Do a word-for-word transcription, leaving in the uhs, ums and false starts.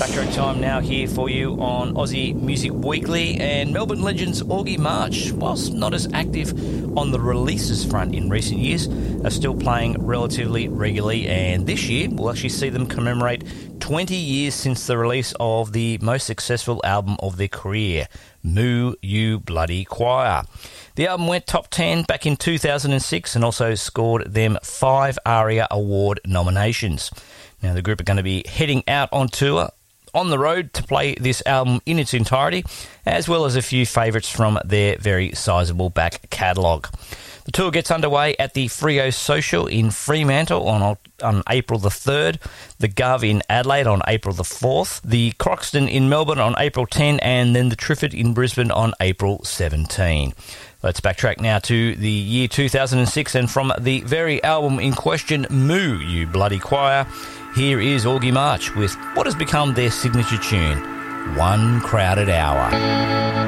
Backtrack time now here for you on Aussie Music Weekly, and Melbourne legends Augie March, whilst not as active on the releases front in recent years, are still playing relatively regularly, and this year we'll actually see them commemorate twenty years since the release of the most successful album of their career, Moo You Bloody Choir. The album went top ten back in two thousand six and also scored them five ARIA Award nominations. Now the group are going to be heading out on tour on the road to play this album in its entirety, as well as a few favourites from their very sizable back catalogue. The tour gets underway at the Freo Social in Fremantle on, on April the third, the Gov in Adelaide on April the fourth, the Croxton in Melbourne on April tenth, and then the Triffid in Brisbane on April seventeenth. Let's backtrack now to the year two thousand six, and from the very album in question, Moo You Bloody Choir, here is Augie March with what has become their signature tune, One Crowded Hour.